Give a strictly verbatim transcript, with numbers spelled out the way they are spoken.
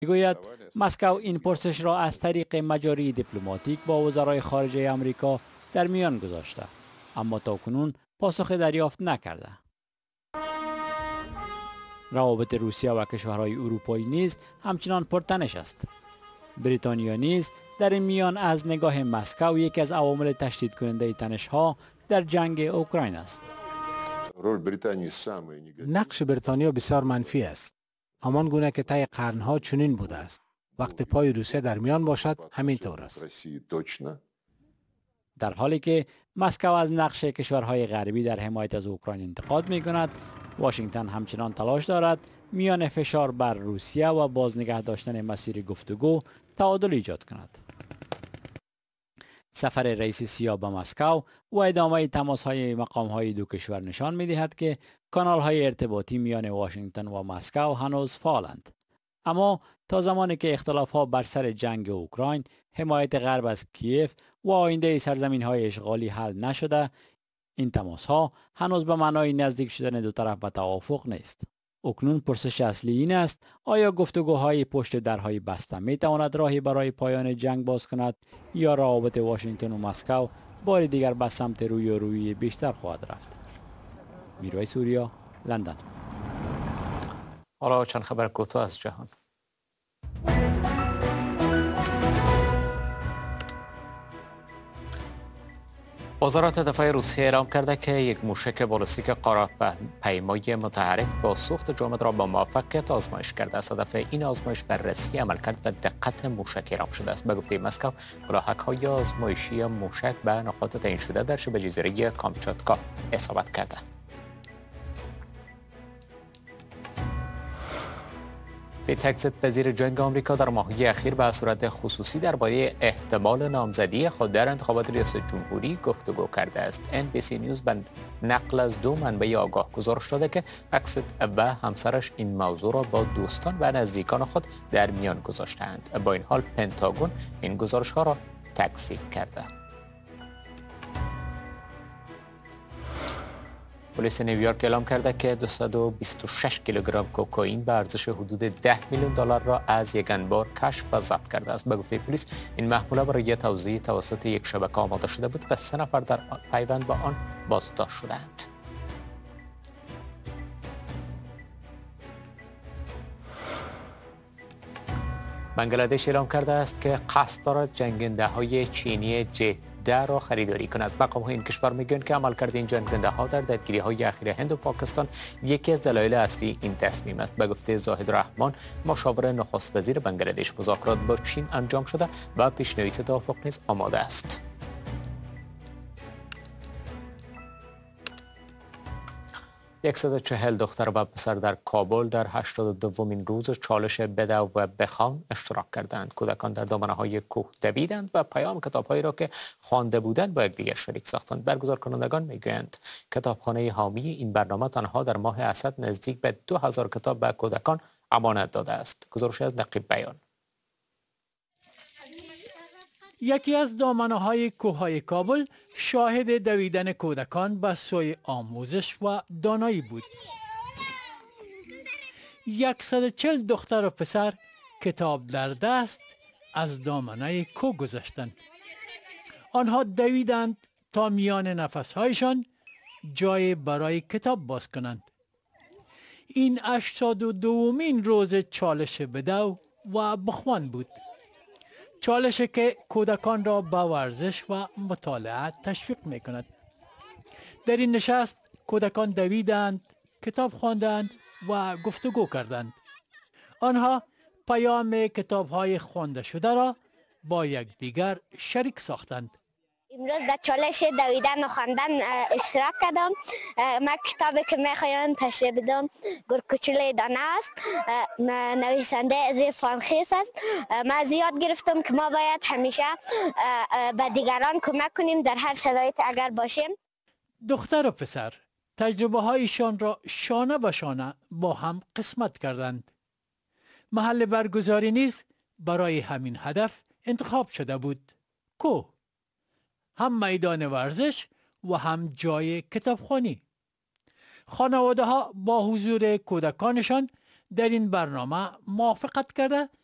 میگوید مسکو این پرسش را از طریق مجاری دیپلماتیک با وزرای خارجه آمریکا در میان گذاشته، اما تاکنون پاسخ دریافت نکرده. روابط روسیه و کشورهای اروپایی نیز همچنان پرتنش است. بریتانیا نیز در این میان از نگاه مسکو یکی از عوامل تشدید کننده تنش‌ها در جنگ اوکراین است. نقش بریتانیا بسیار منفی است. همان گونه که طی قرنها چنین بوده است. وقتی پای روسیه در میان باشد همین طور است. در حالی که مسکو از نقش کشورهای غربی در حمایت از اوکراین انتقاد می کند، واشنگتن همچنان تلاش دارد میان فشار بر روسیه و بازنگه داشتن مسیر گفتگو تعادل ایجاد کند. سفر رئیس سیا به مسکو و ادامه تماس‌های مقام‌های دو کشور نشان می‌دهد که کانال‌های ارتباطی میان واشنگتن و مسکو هنوز فعالند. اما تا زمانی که اختلاف‌ها بر سر جنگ اوکراین، حمایت غرب از کیف و آینده سرزمین‌های اشغالی حل نشده، این تماس‌ها هنوز به معنای نزدیک شدن دو طرف به توافق نیست. اکنون پرسش اصلی این است: آیا گفتگوهای پشت درهای بسته می تواند راهی برای پایان جنگ باز کند یا روابط واشنگتن و مسکو بار دیگر به سمت روی و روی بیشتر خواهد رفت؟ میروی سوریا، لندن. حالا چند خبر کوتاه از جهان. وزارت دفاع روسیه اعلام کرده که یک موشک بالستیک قاره‌پیمای متحرک با سوخت جامد را با موفقیت آزمایش کرده است. هدف این آزمایش بررسی عملکرد و دقت موشک اعلام شده است. به گفته مسکو، کلاهک‌های آزمایشی موشک به نقاط تعیین شده در شبه جزیره کامچاتکا اصابت کرده. پیت هگست وزیر جنگ آمریکا در ماه‌های اخیر به صورت خصوصی درباره احتمال نامزدی خود در انتخابات ریاست جمهوری گفتگو کرده است. ان بی سی نیوز به نقل از دو منبع آگاه گزارش داده که هگست و همسرش این موضوع را با دوستان و نزدیکان خود در میان گذاشتند. با این حال پنتاگون این گزارش‌ها را تکذیب کرده. پلیس نیویورک اعلام کرده که دویست و بیست و شش کیلوگرم کوکائین به ارزش حدود ده میلیون دلار را از یک انبار کشف و ضبط کرده است. به گفته پلیس این محموله برای توزیع توسط یک شبکه آماده شده بود و سه نفر در پیوند با آن بازداشت شدند. بنگلادش اعلام کرده است که قصد دارد جنگنده های چینی جه ده را خریداری کند. مقام های این کشور میگویند که عملکرد این جنگنده ها در درگیری های اخیر هند و پاکستان یکی از دلایل اصلی این تصمیم است. به گفته زاهد رحمان، مشاور نخست وزیر بنگلادش، مذاکرات با چین انجام شده و پیشنویس توافق نیز آماده است. صد و چهل دختر و پسر در کابل در هشتاد و دومین روز چالش بدو و بخوان اشتراک کردند. کودکان در دامنه‌های کوه دویدند و پیام کتاب‌هایی را که خوانده بودند با یکدیگر شریک ساختند. برگزار کنندگان میگویند کتابخانه حامی این برنامه تنها در ماه اسد نزدیک به دو هزار کتاب به کودکان امانت داده است. گزارشی از نقیب بیان. یکی از دامنه‌های کوههای کابل شاهد دویدن کودکان به سوی آموزش و دانایی بود. صد و چهل دختر و پسر کتاب در دست از دامنه کوه گذشتند. آنها دویدند تا میان نفسهایشان جای برای کتاب باز کنند. این هشتاد و دومین روز چالش بدو و بخوان بود. چالش که کودکان را به ورزش و مطالعه تشویق می کند. در این نشست کودکان دویدند، کتاب خواندند و گفتگو کردند. آنها پیام کتاب‌های خوانده شده را با یکدیگر شریک ساختند. امروز در چالش دویدن و خواندن اشتراک کردم. من کتابی که میخوایم تشریح بدم گرگوچلوی دانه است. نویسنده ازی فانخیس است. من زیاد گرفتم که ما باید همیشه به دیگران کمک کنیم در هر شرایط اگر باشیم. دختر و پسر تجربه هایشان را شانه به شانه با هم قسمت کردند. محل برگزاری نیز برای همین هدف انتخاب شده بود. کوه، هم میدان ورزش و هم جای کتابخوانی. خانواده ها با حضور کودکانشان در این برنامه موافقت کرده